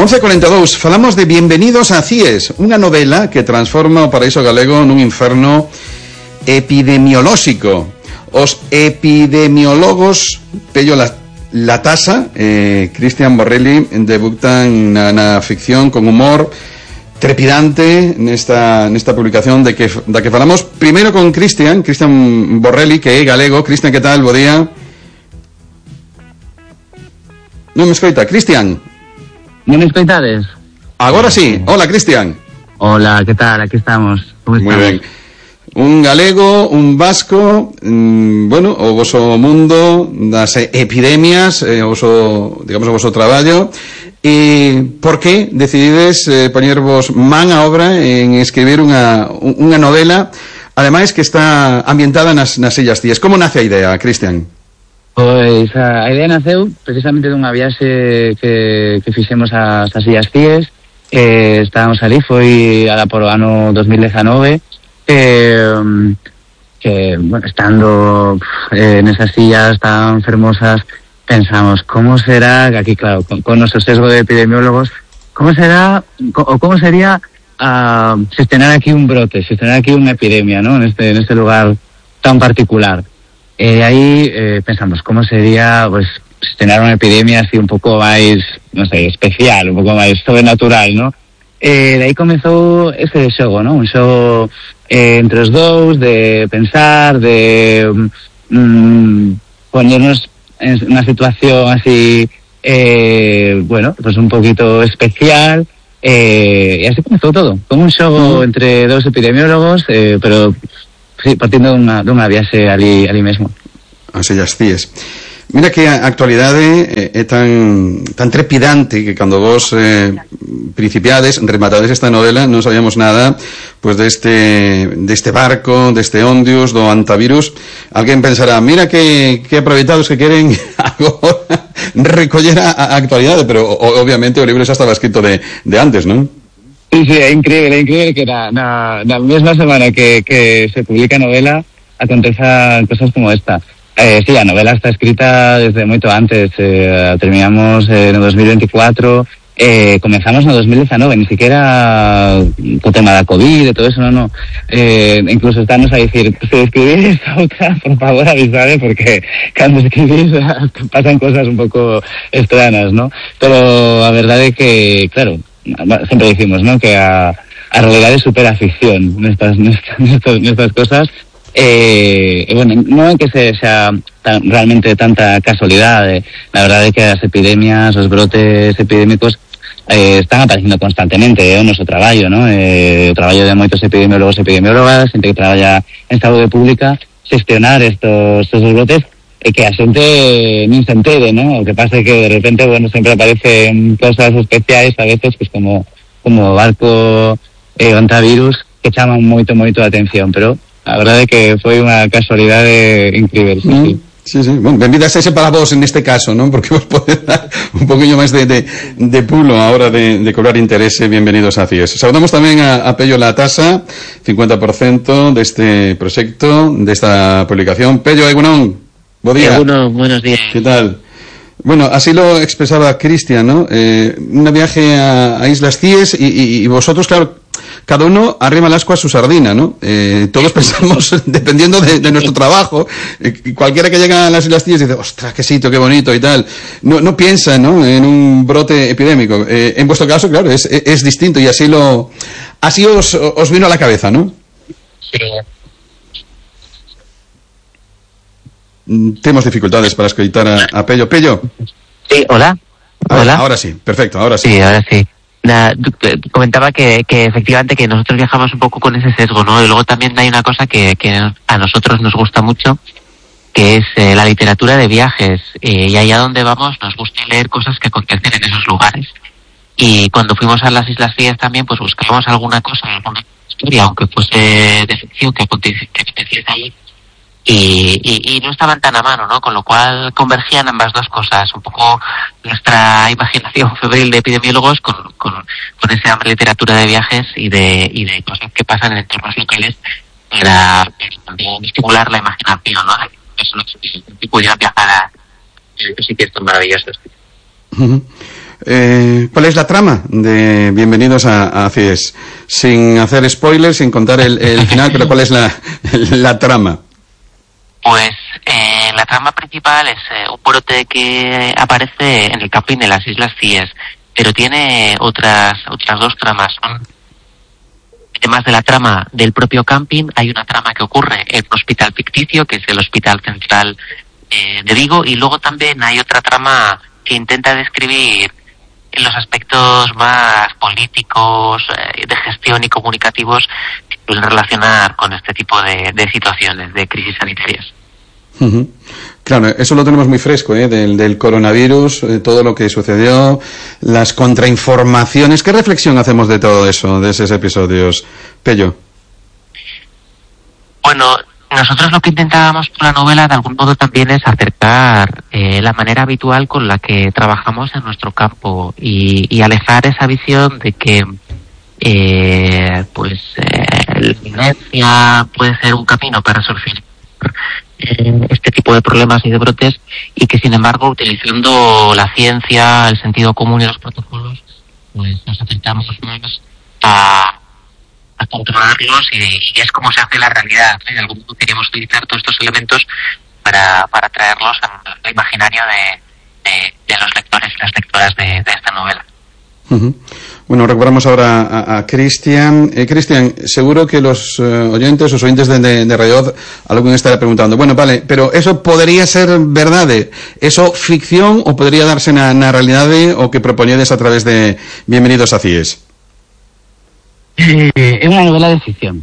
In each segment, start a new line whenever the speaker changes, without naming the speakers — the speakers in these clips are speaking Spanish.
11:42, falamos de Bienvenidos a CIES, unha novela que transforma o paraíso galego nun inferno epidemiolóxico. Os epidemiólogos Pello Latasa e Cristian Borrelli debutan na ficción con humor trepidante nesta publicación da que falamos primeiro con Cristian Borrelli, que é galego. Cristian, que tal? Bo día. Non me escoita, Cristian?
Non me escoitades?
Agora sí. Hola, Cristian.
Hola, que tal? Aquí estamos.
Moi ben. Un galego, un vasco, bueno, o voso mundo das epidemias, o voso traballo. E por que decidides poñervos man a obra en escribir unha novela, ademais que está ambientada nas Illas Cíes? Como nace a idea, Cristian?
Pois a idea naceu precisamente dunha viaxe que fixemos ás Illas Cíes. Estábamos ali, foi ala por o ano 2019, que bueno, estando nesas illas tan fermosas, pensamos, ¿cómo será, aquí claro, con nuestro sesgo de epidemiólogos, cómo sería gestionar aquí un brote, gestionar aquí una epidemia, ¿no? En este lugar tan particular. Ahí pensamos, ¿cómo sería, pues, gestionar una epidemia así un poco más, no sé, especial, un poco más sobrenatural, ¿no? De aí comezou ese xogo, ¿no? Un xogo entre os dous, de pensar, de ponernos en unha situación así, bueno, pues un poquito especial, e así comezou todo, como un xogo entre dous epidemiólogos, pero sí, partindo dunha viaxe ali mesmo.
As Illas Cíes. Mira que a actualidade é tan trepidante que cando vos principiades, rematades esta novela, non sabíamos nada pois deste barco, deste Ondius, do antivirus. Alguén pensará, mira que aproveitados que queren agora recoller a actualidade, pero obviamente o libro xa estaba escrito de antes, non?
Sí, é increíble que na mesma semana que se publica a novela acontezan cosas como esta. Sí, a novela está escrita desde moito antes. Terminamos no 2024, comenzamos no 2019, ni siquiera co tema da COVID e todo eso, no. Incluso estamos a dicir, se escribís esta outra, por favor avisade, porque cando escribís pasan cosas un pouco extrañas, ¿no? Pero a verdade é que, claro, sempre dicimos, ¿no?, que a realidade supera a ficción nestas cosas. Bueno, non é que sea realmente tanta casualidade. La verdade é que as epidemias, os brotes epidémicos están aparecendo constantemente. É o noso traballo, ¿no? O traballo de moitos epidemiólogos e epidemiólogas, xente que traballa en saúde pública, gestionar estos brotes e que a xente nin se entere, ¿no? O que pasa é que de repente, bueno, sempre aparecen cosas especiais a veces, pues como o barco antivirus, que chaman moito a atención, pero a verdade é que foi unha casualidade incrível, sí.
Sí. Bueno, benvidas ese para vos en este caso, ¿no? Porque vos podés dar un poquinho máis de pulo a hora de cobrar interese. Bienvenidos a CIES. Saudamos tamén a Pello Latasa, 50% deste proxecto, desta publicación. Pello, egunon, bo día.
Egunon, buenos días.
Que tal? Bueno, así lo expresaba Cristian, ¿no? Un viaje a Islas Cíes y vosotros, claro, cada uno arrima el asco a su sardina, ¿no? Todos pensamos, dependiendo de nuestro trabajo, cualquiera que llega a las Islas Cíes dice, ostras, qué sitio, qué bonito y tal. No piensa, ¿no?, en un brote epidémico. En vuestro caso, claro, es distinto y así os vino a la cabeza, ¿no?
Sí.
Tenemos dificultades para escoitar a Pello. Pello.
Sí, hola. Hola.
Ahora sí, perfecto, ahora sí.
Sí, ahora sí. Comentaba que efectivamente que nosotros viajamos un poco con ese sesgo, ¿no? Y luego también hay una cosa que a nosotros nos gusta mucho, que es la literatura de viajes. Y allá donde vamos nos gusta leer cosas que acontecen en esos lugares. Y cuando fuimos a las Islas Cíes también, pues buscábamos alguna cosa, alguna historia, aunque fuese de ficción, que aconteciese ahí. Y no estaban tan a mano, ¿no? Con lo cual convergían ambas dos cosas, un poco nuestra imaginación febril de epidemiólogos con esa literatura de viajes y de cosas que pasan en entornos locales para también estimular la imaginación, ¿no? Personas que pudieran viajar a sitios tan maravillosos.
¿Cuál es la trama de Bienvenidos a CIES? Sin hacer spoilers, sin contar el final, pero ¿cuál es la trama?
Pues la trama principal es un brote que aparece en el camping de las Islas Cíes, pero tiene otras dos tramas. Además de la trama del propio camping, hay una trama que ocurre en un hospital ficticio, que es el Hospital Central de Vigo, y luego también hay otra trama que intenta describir los aspectos más políticos, de gestión y comunicativos que suelen relacionar con este tipo de situaciones, de crisis sanitarias.
Uh-huh. Claro, eso lo tenemos muy fresco, del coronavirus, todo lo que sucedió, las contrainformaciones. ¿Qué reflexión hacemos de todo eso, de esos episodios, Pello?
Bueno, nosotros lo que intentábamos con la novela de algún modo también es acercar la manera habitual con la que trabajamos en nuestro campo y alejar esa visión de que la violencia puede ser un camino para resolver este tipo de problemas y de brotes, y que sin embargo, utilizando la ciencia, el sentido común y los protocolos, pues nos acercamos más a controlarlos, y es como se hace la realidad, ¿no? De algún modo queríamos utilizar todos estos elementos para traerlos al imaginario de los lectores y las lectoras de esta novela.
Uh-huh. Bueno, recuperamos ahora a Cristian. Cristian, seguro que los oyentes de Radio alguien estará preguntando, bueno, vale, pero ¿eso podría ser verdad? ¿Eso ficción o podría darse na realidad o que propoñedes a través de Bienvenidos a CIES?
Es una novela de ficción.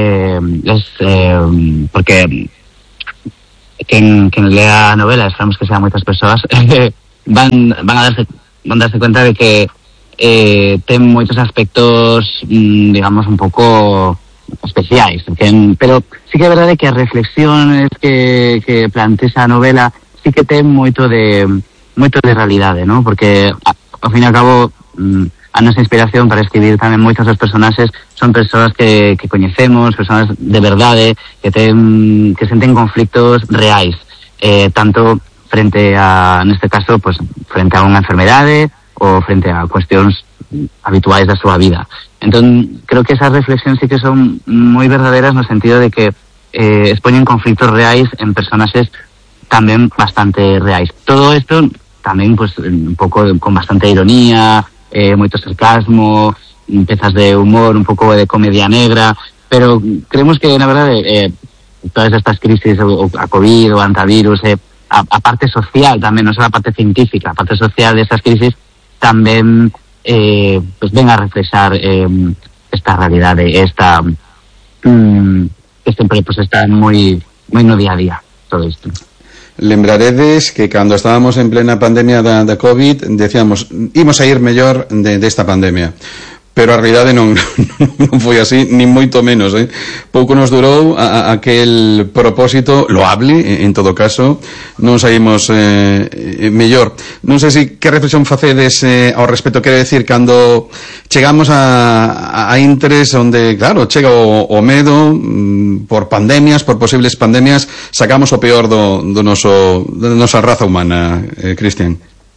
Porque quien lea novelas, esperamos que sean muchas personas, van a darse cuenta de que ten moitos aspectos, digamos, un pouco especiais, pero sí que é verdade que as reflexiones que plantea esa novela sí que ten moito de realidade, ¿no? Porque ao fin e ao cabo a nosa inspiración para escribir tamén moitos dos personaxes son persoas que coñecemos, persoas de verdade, que senten conflictos reais, tanto frente a, neste caso, pues frente a unha enfermedade ou frente a cuestións habituais da súa vida. Entón, creo que esas reflexións sí que son moi verdaderas no sentido de que expoñen conflictos reais en personaxes tamén bastante reais. Todo isto tamén, pues, un pouco con bastante ironía, moito sarcasmo, pezas de humor, un pouco de comedia negra, pero creemos que, na verdade, todas estas crisis, a COVID, o antivirus, a parte social tamén, non só a parte científica, a parte social de esas crisis, tamén pues ven a reflexar esta realidade, esta que sempre pues está moi no día a día todo isto.
Lembraredes que cando estábamos en plena pandemia da COVID decíamos, imos a ir mellor desta pandemia, pero a realidade non foi así, ni moito menos, pouco nos durou aquel propósito loable, en todo caso non saímos mellor. Non sei se que reflexión facedes ao respecto, quero decir, cando chegamos a intres onde, claro, chega o medo por pandemias, por posibles pandemias, sacamos o peor da nosa raza humana, Cristian.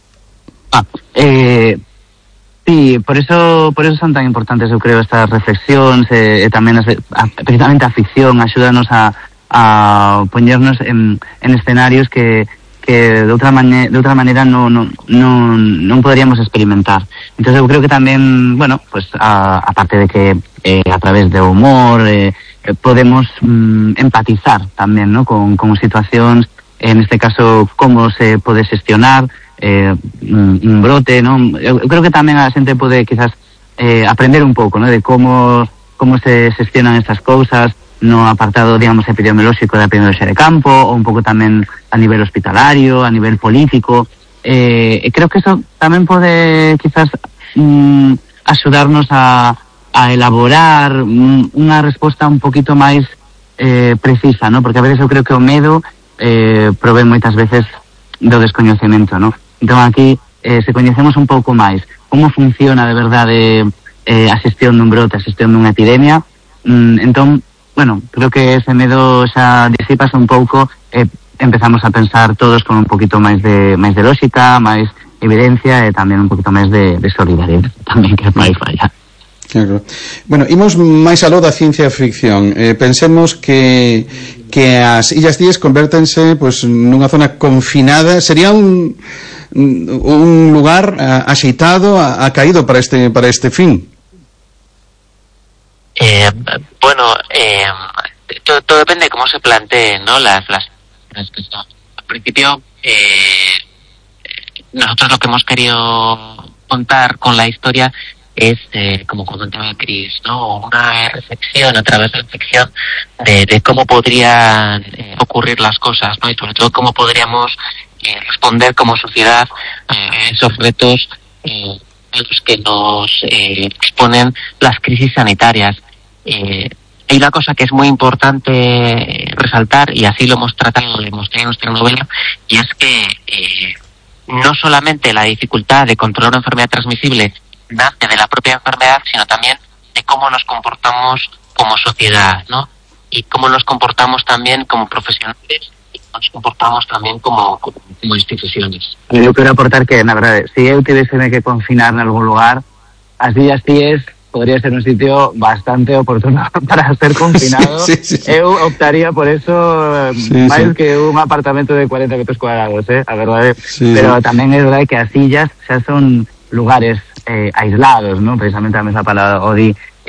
Sí, por eso son tan importantes, eu creo, estas reflexións, e tamén precisamente a ficción axúdanos a poñernos en escenarios que de outra maneira non poderíamos experimentar. Entón eu creo que tamén, bueno, pues aparte de que a través do humor podemos empatizar tamén, ¿no? con situacións, en este caso como se pode xestionar un brote, ¿no? Eu creo que tamén a xente pode quizás aprender un pouco, ¿no? De como se xestionan estas cousas no apartado, digamos, epidemiolóxico da epidemioloxía de campo, ou un pouco tamén a nivel hospitalario, a nivel político. Creo que eso tamén pode quizás axudarnos a elaborar unha resposta un poquito máis precisa, ¿no? Porque a veces eu creo que o medo provén moitas veces do descoñecemento, ¿no? Entón aquí, se coñecemos un pouco máis como funciona de verdade a xestión dun brote, a xestión dunha epidemia, entón, bueno, creo que ese medo xa disipase un pouco, empezamos a pensar todos con un poquito máis de lógica, máis evidencia e tamén un poquito máis de solidaridade tamén que fai falla.
Claro. Bueno, imos máis aló da ciencia ficción. Pensemos que as Illas Cíes convértense pois nunha zona confinada. Sería un lugar axeitado, acaído para este fin.
Bueno, todo depende de cómo se planteen, ¿no? Al principio, nosotros lo que hemos querido contar con la historia es, como comentaba Chris, ¿no? Una reflexión a través de la ficción de cómo podrían ocurrir las cosas, ¿no? Y sobre todo cómo podríamos responder como sociedad a esos retos que nos exponen las crisis sanitarias. Hay una cosa que es muy importante resaltar, y así lo hemos tratado de mostrar en nuestra novela, y es que no solamente la dificultad de controlar una enfermedad transmisible nace de la propia enfermedad, sino también de cómo nos comportamos como sociedad, ¿no? Y cómo nos comportamos también como profesionales, y cómo nos comportamos también como instituciones.
Eu quero aportar que, na verdade, se eu tivese que confinar en algún lugar, as Illas Cíes podría ser un sitio bastante oportuno para ser confinado. Sí. Eu optaría por eso máis que un apartamento de 40 metros cuadrados, a verdade. Pero tamén é verdade que as illas xa son lugares aislados, ¿no? Precisamente a mesma palabra Odi,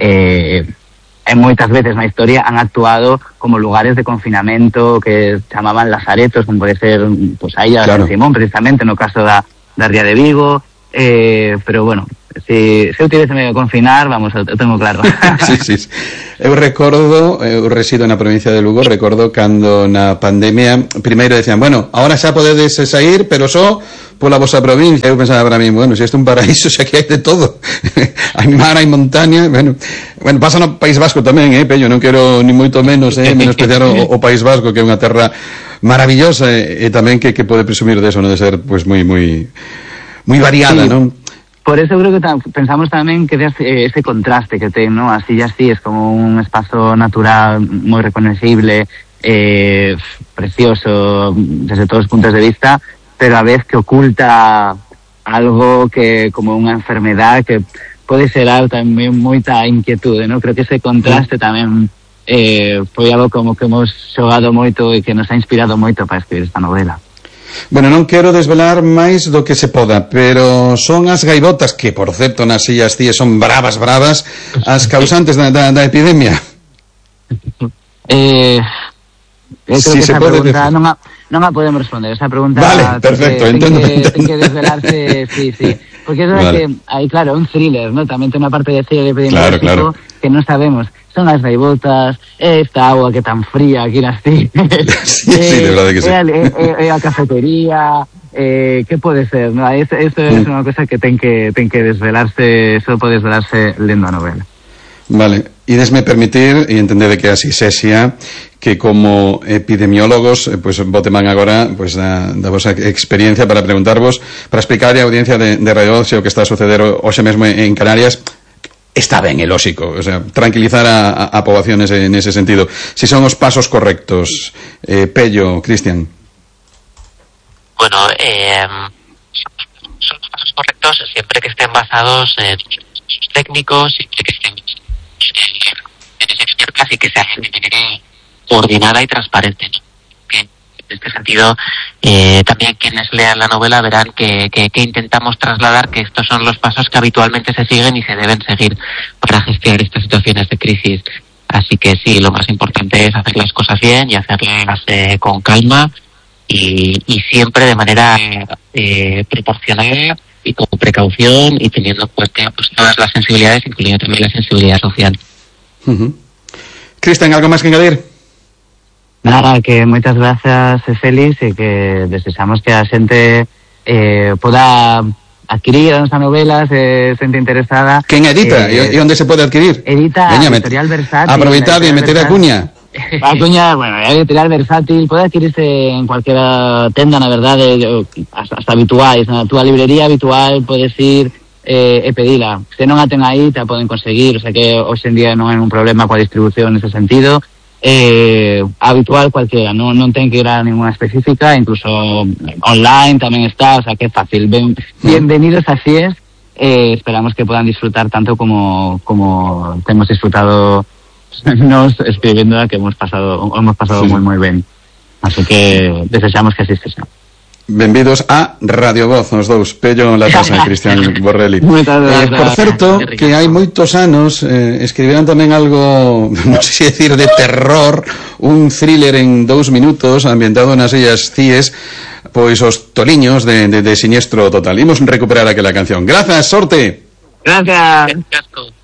moitas veces na historia han actuado como lugares de confinamento que chamaban lazaretos, como pode ser pues, a illa de Simón, precisamente no caso da Ría de Vigo, pero bueno, se eu tivese medio confinar, vamos, eu tengo claro.
Sí. Eu resido na provincia de Lugo, recordo cando na pandemia primeiro decían, bueno, ahora xa podedes sair, pero só pola vosa provincia. Eu pensaba para mí, bueno, se isto é un paraíso, xa que hai de todo. Hai mar, hai montaña, bueno, pasa no País Vasco tamén, Pello, non quero ni moito menos, menospreciar o País Vasco, que é unha terra maravillosa e tamén que pode presumir de eso, non de ser pues moi variada, non?
Por eso creo que pensamos tamén que ese contraste que ten, ¿no? As Illas Cíes como un espazo natural moi reconocible, precioso desde todos os puntos de vista, pero a vez que oculta algo que como unha enfermedad que pode xerar tamén moita inquietude, ¿no? Creo que ese contraste tamén foi algo como que hemos xogado moito e que nos ha inspirado moito para escribir esta novela.
Bueno, non quero desvelar máis do que se poda, pero son as gaivotas, que, por certo, nas Illas Cíes son bravas, as causantes da epidemia.
Creo que esa pregunta non a podemos responder. Esa pregunta
vale, perfecto, entendo.
Ten que desvelarse, sí. Porque é verdad que hai, claro, un thriller, ¿no? Tamén ten unha parte de thriller epidemiológico que non sabemos. Son as gaivotas, esta agua que tan fría aquí nas Cíes.
Sí, de verdade que sí.
A cafetería, que pode ser, ¿no? Eso é unha cosa que ten que desvelarse, só pode desvelarse lendo a novela.
Vale, e desme permitir e entender que así sexa que como epidemiólogos pues boteman agora pues da vosa experiencia para preguntarvos, para explicar a audiencia de Radio Oxe o que está a suceder hoxe mesmo en Canarias. Está ben, é lóxico, o sea, tranquilizar a poboación nese sentido. Si son os pasos correctos, Pello, Cristian.
Bueno, son los pasos correctos siempre que estén basados en técnicos, siempre que estén en expertas y que se hagan de manera coordinada y transparente, ¿no? En este sentido, también quienes lean la novela verán que intentamos trasladar que estos son los pasos que habitualmente se siguen y se deben seguir para gestionar estas situaciones de crisis. Así que sí, lo más importante es hacer las cosas bien y hacerlas con calma y siempre de manera proporcional y con precaución y teniendo en cuenta pues, todas las sensibilidades, incluyendo también la sensibilidad social.
Cristian, ¿algo más que añadir?
Nada, que moitas grazas, Félix, e que desexamos que a xente poda adquirir a nosa novela, se xente interesada.
Quen edita? E onde se pode adquirir?
Edita a Editorial Versátil.
Aproveitad e meter a cuña.
A cuña, bueno, a Editorial Versátil pode adquirirse en cualquiera tenda, na verdade, hasta habituais, na túa librería habitual podes ir e pedila. Se non a ten aí, te a poden conseguir, o sea que hoxe en día non hai un problema coa distribución nese sentido. habitual cualquiera, non ten que ir a ninguna específica, incluso online tamén está, o sea que é fácil. Bienvenidos a CIES, esperamos que puedan disfrutar tanto como hemos disfrutado nos escribiendo, que hemos pasado moi ben. Así que desexamos que así sexa.
Benvidos a Radio Voz, os dous, Pello Latasa e Cristian Borrelli. Por certo, que hai moitos anos escribiran tamén algo, non sei se decir de terror, un thriller en 2 minutos ambientado nas illas Cíes, pois os toliños de Siniestro Total. Imos recuperar aquela canción. Grazas, sorte.
Gracias.